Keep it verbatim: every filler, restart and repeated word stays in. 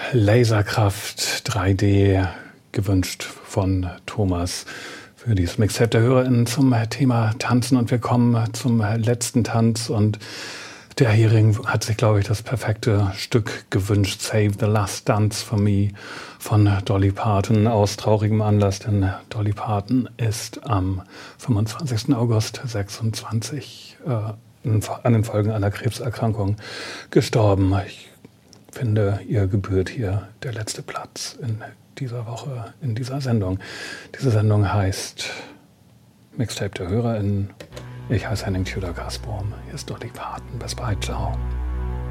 Laserkraft drei D gewünscht von Thomas für dieses Mixtape der HörerInnen zum Thema Tanzen. Und wir kommen zum letzten Tanz. Und der Hering hat sich, glaube ich, das perfekte Stück gewünscht. Save the Last Dance for Me von Dolly Parton aus traurigem Anlass. Denn Dolly Parton ist am fünfundzwanzigsten August sechsundzwanzig äh, an den Folgen einer Krebserkrankung gestorben. Ich finde, ihr gebührt hier der letzte Platz in dieser Woche, in dieser Sendung. Diese Sendung heißt Mixtape der HörerInnen. Ich heiße Henning Tudor-Kasborn. Hier ist Dolly Parton. Bis bald. Ciao.